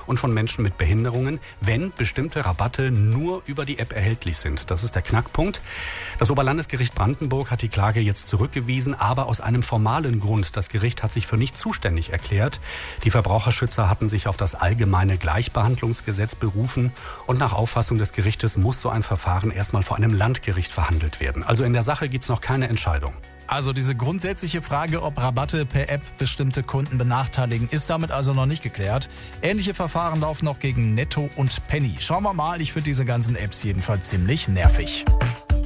und von Menschen mit Behinderungen, wenn bestimmte Rabatte nur über die App erhältlich sind. Das ist der Knackpunkt. Das Oberlandesgericht Brandenburg hat die Klage jetzt zurückgewiesen, aber aus einem formalen Grund. Das Gericht hat sich für nicht zuständig erklärt. Die Verbraucherschützer hatten sich auf das allgemeine Gleichbehandlungsgesetz berufen und nach Auffassung des Gerichtes muss so ein Verfahren erstmal vor einem Landgericht verhandelt werden. Also in der Sache gibt es noch keine Entscheidung. Also diese grundsätzliche Frage, ob Rabatte per App bestimmte Kunden benachteiligen, ist damit also noch nicht geklärt. Ähnliche Verfahren laufen noch gegen Netto und Penny. Schauen wir mal, ich finde diese ganzen Apps jedenfalls ziemlich nervig.